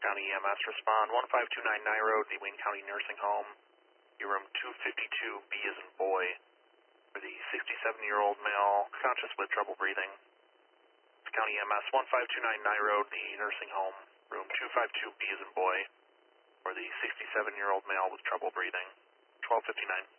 County EMS, respond 1529 Nye Road, the Wayne County Nursing Home. Your room 252, B as in boy, for the 67-year-old male, conscious with trouble breathing. County EMS, 1529 Nye Road, the nursing home, room 252, B as in boy, for the 67-year-old male with trouble breathing. 1259.